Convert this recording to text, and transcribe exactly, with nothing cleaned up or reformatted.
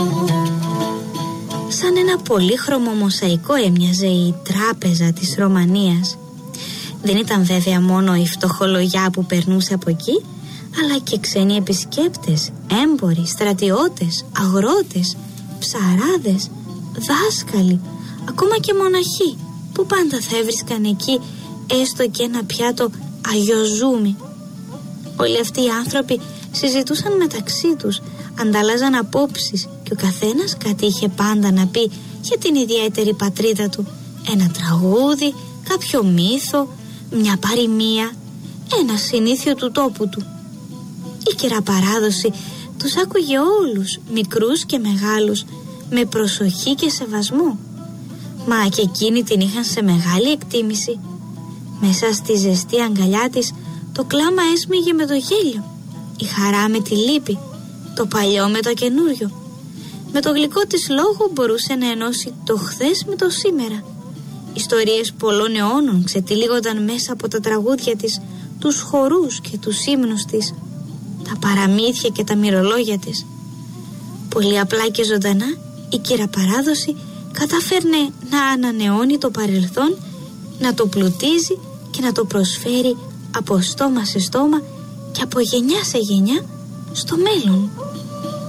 Σαν ένα πολύχρωμο μοσαϊκό έμοιαζε η τράπεζα της Ρωμανίας. Δεν ήταν βέβαια μόνο η φτωχολογιά που περνούσε από εκεί, αλλά και ξένοι επισκέπτες, έμποροι, στρατιώτες, αγρότες, ψαράδες, δάσκαλοι, ακόμα και μοναχοί που πάντα θα έβρισκαν εκεί έστω και ένα πιάτο αγιοζούμι. Όλοι αυτοί οι άνθρωποι συζητούσαν μεταξύ τους, ανταλλάζαν απόψεις και ο καθένας κάτι είχε πάντα να πει για την ιδιαίτερη πατρίδα του. Ένα τραγούδι, κάποιο μύθο, μια παροιμία, ένα συνήθειο του τόπου του. Η κυραπαράδοση τους άκουγε όλους, μικρούς και μεγάλους, με προσοχή και σεβασμό. Μα και εκείνοι την είχαν σε μεγάλη εκτίμηση. Μέσα στη ζεστή αγκαλιά της το κλάμα έσμιγε με το γέλιο, η χαρά με τη λύπη, το παλιό με το καινούριο. Με το γλυκό της λόγο μπορούσε να ενώσει το χθες με το σήμερα. Ιστορίες πολλών αιώνων ξετυλίγονταν μέσα από τα τραγούδια της, τους χορούς και τους ύμνους της, τα παραμύθια και τα μυρολόγια της. Πολύ απλά και ζωντανά η κυραπαράδοση κατάφερνε να ανανεώνει το παρελθόν, να το πλουτίζει και να το προσφέρει από στόμα σε στόμα και από γενιά σε γενιά στο μέλλον.